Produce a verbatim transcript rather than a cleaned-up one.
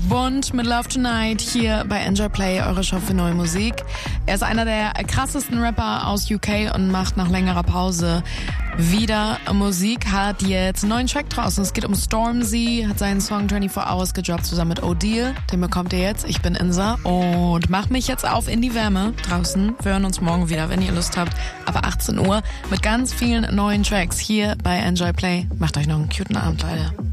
Bund mit Love Tonight hier bei Enjoy Play, eure Show für neue Musik. Er ist einer der krassesten Rapper aus U K und macht nach längerer Pause wieder Musik, hat jetzt einen neuen Track draußen. Es geht um Stormzy, hat seinen Song vierundzwanzig Hours gedroppt zusammen mit Odile. Den bekommt ihr jetzt. Ich bin Insa und mach mich jetzt auf in die Wärme draußen. Wir hören uns morgen wieder, wenn ihr Lust habt, ab achtzehn Uhr mit ganz vielen neuen Tracks hier bei Enjoy Play. Macht euch noch einen cuten Abend, Leute.